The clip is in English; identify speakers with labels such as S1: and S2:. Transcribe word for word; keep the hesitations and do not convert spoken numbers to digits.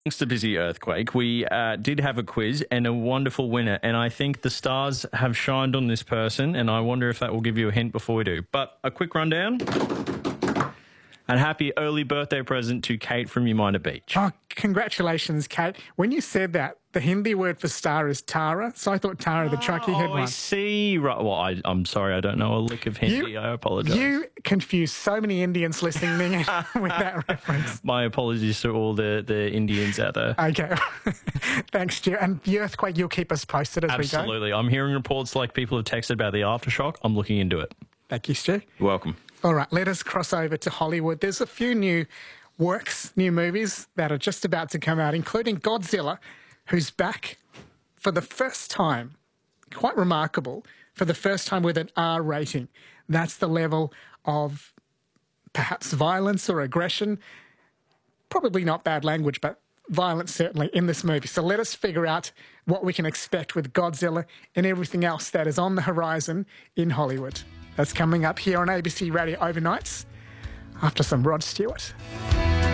S1: Thanks to Busy Earthquake, we uh, did have a quiz and a wonderful winner, and I think the stars have shined on this person, and I wonder if that will give you a hint before we do. But a quick rundown. And happy early birthday present to Kate from Umina Beach.
S2: Oh, congratulations, Kate. When you said that, the Hindi word for star is Tara, so I thought Tara the truckie had
S1: Oh,
S2: one.
S1: I see. Right. Well, I, I'm sorry, I don't know a lick of Hindi.
S2: You-
S1: I apologise.
S2: You confused so many Indians listening in with that reference.
S1: My apologies to all the, the Indians out there.
S2: Okay. Thanks, Stu. And the earthquake, you'll keep us posted as we go.
S1: Absolutely. I'm hearing reports like people have texted about the aftershock. I'm looking into it.
S2: Thank you, Stu.
S1: You're welcome.
S2: All right, let us cross over to Hollywood. There's a few new works, new movies that are just about to come out, including Godzilla, who's back for the first time, quite remarkable, for the first time with an R rating. That's the level of perhaps violence or aggression. Probably not bad language, but violence certainly in this movie. So let us figure out what we can expect with Godzilla and everything else that is on the horizon in Hollywood. That's coming up here on A B C Radio Overnights after some Rod Stewart.